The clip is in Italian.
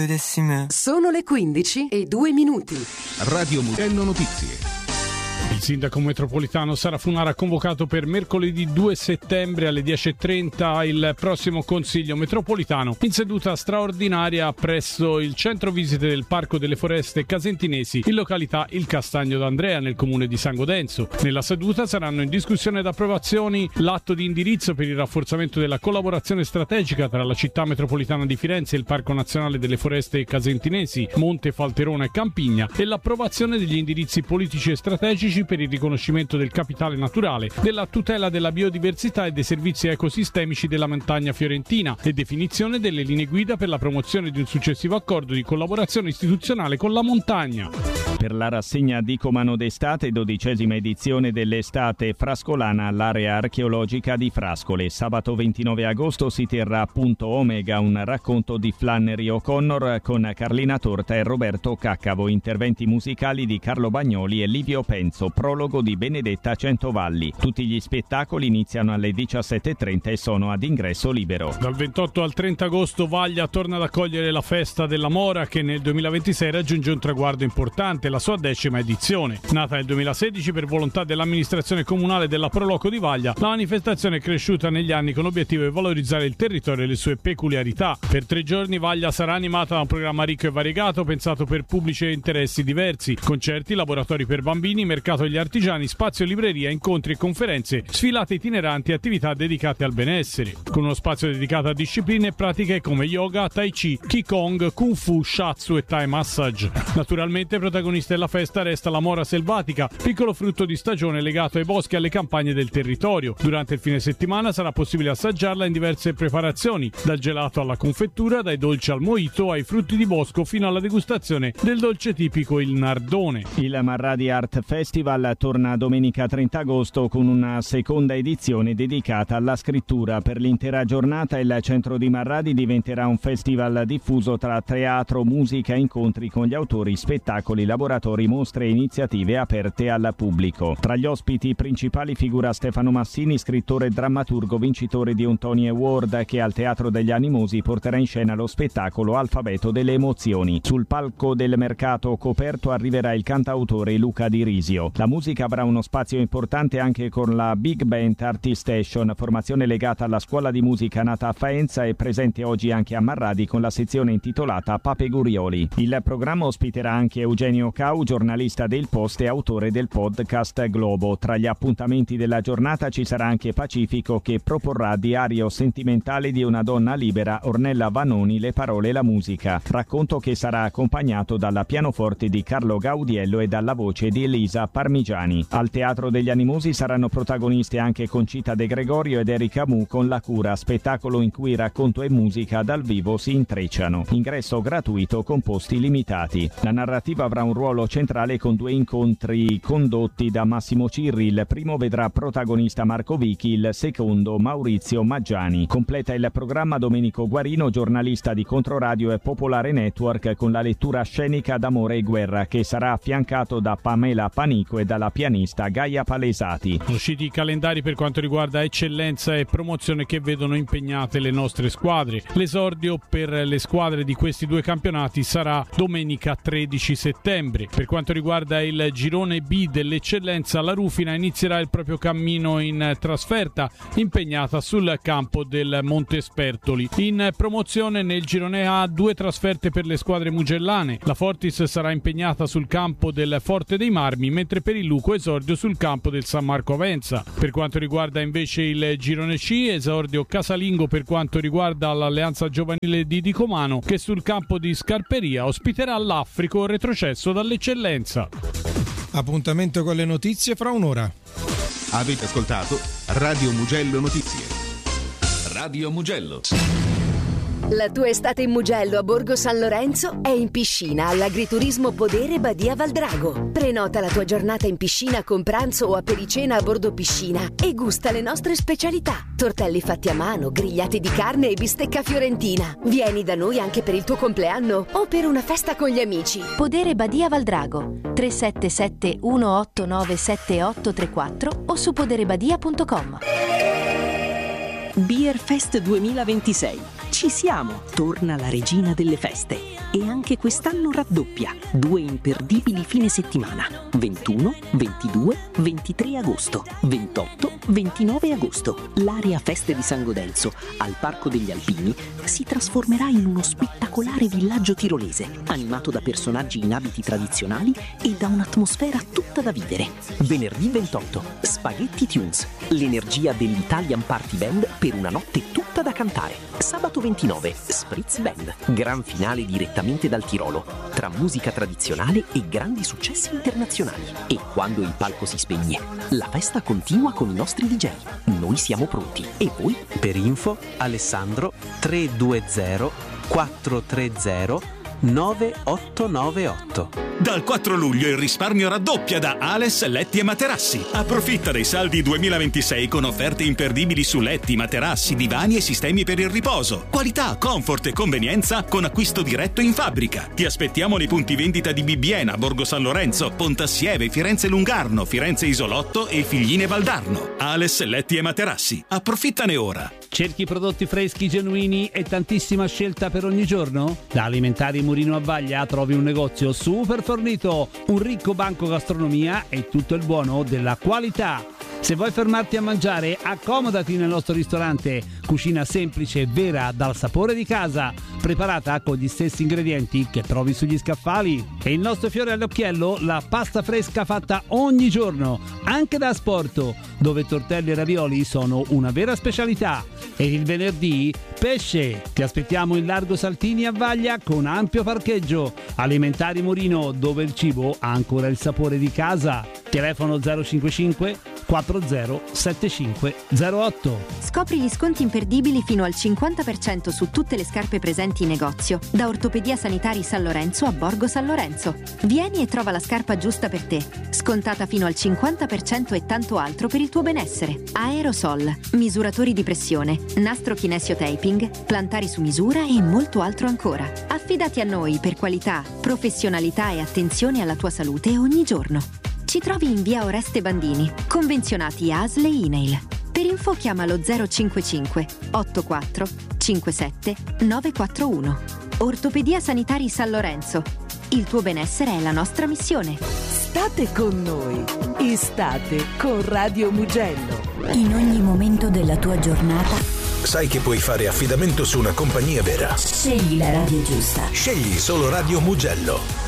vedessi me. Sono le 15:02. Radio Mugello Notizie. Il sindaco metropolitano Sara Funara ha convocato per mercoledì 2 settembre alle 10:30 il prossimo Consiglio metropolitano in seduta straordinaria presso il centro visite del Parco delle Foreste Casentinesi in località Il Castagno d'Andrea nel comune di San Godenzo. Nella seduta saranno in discussione ed approvazioni l'atto di indirizzo per il rafforzamento della collaborazione strategica tra la città metropolitana di Firenze e il Parco Nazionale delle Foreste Casentinesi, Monte Falterona e Campigna e l'approvazione degli indirizzi politici e strategici per il riconoscimento del capitale naturale, della tutela della biodiversità e dei servizi ecosistemici della montagna fiorentina e definizione delle linee guida per la promozione di un successivo accordo di collaborazione istituzionale con la montagna. Per la rassegna Dicomano d'estate, 12ª edizione dell'estate frascolana all'area archeologica di Frascole. Sabato 29 agosto si terrà a Punto Omega un racconto di Flannery O'Connor con Carlina Torta e Roberto Caccavo, interventi musicali di Carlo Bagnoli e Livio Penzo, prologo di Benedetta Centovalli. Tutti gli spettacoli iniziano alle 17:30 e sono ad ingresso libero. Dal 28 al 30 agosto Vaglia torna ad accogliere la festa della Mora che nel 2026 raggiunge un traguardo importante, la sua 10ª edizione. Nata nel 2016 per volontà dell'amministrazione comunale della Proloco di Vaglia, la manifestazione è cresciuta negli anni con l'obiettivo di valorizzare il territorio e le sue peculiarità. Per 3 giorni Vaglia sarà animata da un programma ricco e variegato pensato per pubblici e interessi diversi: concerti, laboratori per bambini, mercato degli artigiani, spazio libreria, incontri e conferenze, sfilate itineranti e attività dedicate al benessere, con uno spazio dedicato a discipline e pratiche come yoga, tai chi, qigong, kung fu, shiatsu e thai massage. Naturalmente protagonista della festa resta la mora selvatica, piccolo frutto di stagione legato ai boschi e alle campagne del territorio. Durante il fine settimana sarà possibile assaggiarla in diverse preparazioni, dal gelato alla confettura, dai dolci al mojito, ai frutti di bosco fino alla degustazione del dolce tipico il nardone. Il Marradi Art Festival torna domenica 30 agosto con una seconda edizione dedicata alla scrittura. Per l'intera giornata il centro di Marradi diventerà un festival diffuso tra teatro, musica, incontri con gli autori, spettacoli, laboratori, mostre e iniziative aperte al pubblico. Tra gli ospiti principali figura Stefano Massini, scrittore e drammaturgo vincitore di un Tony Award, che al Teatro degli Animosi porterà in scena lo spettacolo Alfabeto delle emozioni. Sul palco del mercato coperto arriverà il cantautore Luca Di Risio. La musica avrà uno spazio importante anche con la Big Band Artist Station, formazione legata alla scuola di musica nata a Faenza e presente oggi anche a Marradi con la sezione intitolata Pape Gurioli. Il programma ospiterà anche Eugenio Cau, giornalista del Post e autore del podcast Globo. Tra gli appuntamenti della giornata ci sarà anche Pacifico, che proporrà Diario sentimentale di una donna libera, Ornella Vanoni, le parole e la musica. Racconto che sarà accompagnato dalla pianoforte di Carlo Gaudiello e dalla voce di Elisa Parmigiani. Al Teatro degli Animosi saranno protagoniste anche Concita De Gregorio ed Erika Mu con La Cura, spettacolo in cui racconto e musica dal vivo si intrecciano. Ingresso gratuito con posti limitati. La narrativa avrà un ruolo centrale con 2 incontri condotti da Massimo Cirri. Il primo vedrà protagonista Marco Vichi, il secondo Maurizio Maggiani. Completa il programma Domenico Guarino, giornalista di Controradio e Popolare Network, con la lettura scenica d'Amore e Guerra, che sarà affiancato da Pamela Panico e dalla pianista Gaia Palesati. Usciti i calendari per quanto riguarda eccellenza e promozione che vedono impegnate le nostre squadre. L'esordio per le squadre di questi 2 campionati sarà domenica 13 settembre. Per quanto riguarda il girone B dell'eccellenza, la Rufina inizierà il proprio cammino in trasferta, impegnata sul campo del Monte Spertoli. In promozione nel girone A 2 trasferte per le squadre mugellane. La Fortis sarà impegnata sul campo del Forte dei Marmi, mentre per il Luco esordio sul campo del San Marco Avenza. Per quanto riguarda invece il girone C, esordio casalingo per quanto riguarda l'Alleanza Giovanile di Dicomano, che sul campo di Scarperia ospiterà l'Africo retrocesso dall'eccellenza. Appuntamento con le notizie fra un'ora. Avete ascoltato Radio Mugello Notizie. Radio Mugello. La tua estate in Mugello a Borgo San Lorenzo è in piscina all'Agriturismo Podere Badia Valdrago. Prenota la tua giornata in piscina con pranzo o apericena a bordo piscina e gusta le nostre specialità: tortelli fatti a mano, grigliati di carne e bistecca fiorentina. Vieni da noi anche per il tuo compleanno o per una festa con gli amici. Podere Badia Valdrago 377 189 7834 o su poderebadia.com. Beer Fest 2026. Ci siamo! Torna la regina delle feste e anche quest'anno raddoppia. 2 imperdibili fine settimana: 21, 22, 23 agosto, 28, 29 agosto. L'area Feste di San Godenzo al Parco degli Alpini si trasformerà in uno spettacolare villaggio tirolese, animato da personaggi in abiti tradizionali e da un'atmosfera tutta da vivere. Venerdì 28, Spaghetti Tunes, l'energia dell'Italian Party Band per una notte tutta da cantare. Sabato 29, Spritz Band, gran finale direttamente dal Tirolo, tra musica tradizionale e grandi successi internazionali. E quando il palco si spegne, la festa continua con i nostri DJ. Noi siamo pronti. E voi? Per info, Alessandro 320 430 9898. Dal 4 luglio il risparmio raddoppia da Ales Letti e Materassi. Approfitta dei saldi 2026 con offerte imperdibili su letti, materassi, divani e sistemi per il riposo. Qualità, comfort e convenienza con acquisto diretto in fabbrica. Ti aspettiamo nei punti vendita di Bibbiena, Borgo San Lorenzo, Pontassieve, Firenze Lungarno, Firenze Isolotto e Figline Valdarno. Ales Letti e Materassi. Approfittane ora. Cerchi prodotti freschi, genuini e tantissima scelta per ogni giorno? Da Alimentari Murino a Vaglia trovi un negozio super fornito, un ricco banco gastronomia e tutto il buono della qualità. Se vuoi fermarti a mangiare, accomodati nel nostro ristorante. Cucina semplice e vera, dal sapore di casa, preparata con gli stessi ingredienti che trovi sugli scaffali. E il nostro fiore all'occhiello, la pasta fresca fatta ogni giorno, anche da asporto, dove tortelli e ravioli sono una vera specialità. E il venerdì, pesce. Ti aspettiamo in Largo Saltini a Vaglia con ampio parcheggio. Alimentari Murino, dove il cibo ha ancora il sapore di casa. Telefono 055 40 7508. Scopri gli sconti imperdibili fino al 50% su tutte le scarpe presenti in negozio da Ortopedia Sanitari San Lorenzo a Borgo San Lorenzo. Vieni e trova la scarpa giusta per te, scontata fino al 50% e tanto altro per il tuo benessere. Aerosol, misuratori di pressione, nastro kinesio taping, plantari su misura e molto altro ancora. Affidati a noi per qualità, professionalità e attenzione alla tua salute ogni giorno. Ci trovi in via Oreste Bandini, convenzionati ASL e INAIL. Per info chiama lo 055 84 57 941. Ortopedia Sanitari San Lorenzo. Il tuo benessere è la nostra missione. State con noi. State con Radio Mugello. In ogni momento della tua giornata sai che puoi fare affidamento su una compagnia vera. Scegli la radio giusta. Scegli solo Radio Mugello.